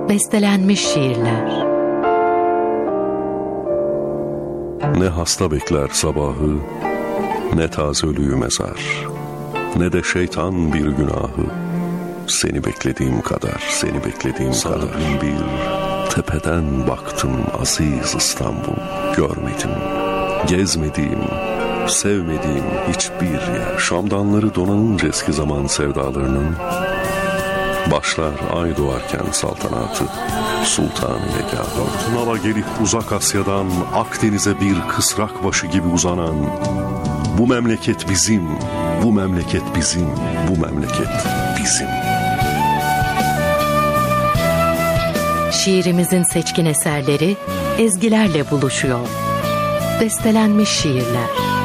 Bestelenmiş şiirler. Ne hasta bekler sabahı, ne taze ölüyü mezar, ne de şeytan bir günahı. Seni beklediğim kadar, seni beklediğim kadar. Bir tepeden baktım aziz İstanbul, görmedim, gezmediğim, sevmediğim hiçbir yer. Şamdanları donanınca eski zaman sevdalarının, başlar ay doğarken saltanatı, sultan negahı. Nala gelip uzak Asya'dan Akdeniz'e bir kısrak başı gibi uzanan, bu memleket bizim, bu memleket bizim, bu memleket bizim. Şiirimizin seçkin eserleri ezgilerle buluşuyor. Bestelenmiş şiirler.